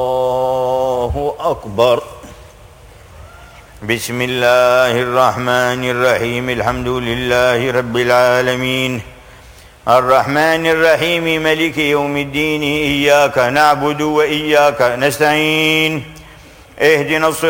الله أكبر. بسم الله الرحمن الرحيم. الحمد لله رب العالمين الرحمن الرحيم ملك يوم الدين. إياك نعبد وإياك نستعين. اهدنا الصراط